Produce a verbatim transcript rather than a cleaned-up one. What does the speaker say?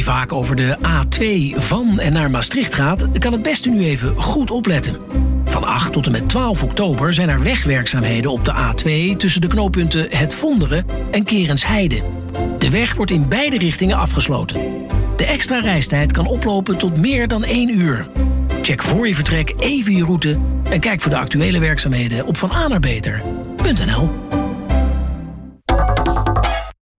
vaak over de A twee van en naar Maastricht gaat, kan het beste nu even goed opletten. Van acht tot en met twaalf oktober zijn er wegwerkzaamheden op de A twee tussen de knooppunten Het Vonderen en Kerensheide. De weg wordt in beide richtingen afgesloten. De extra reistijd kan oplopen tot meer dan één uur. Check voor je vertrek even je route en kijk voor de actuele werkzaamheden op van a naar beter punt n l.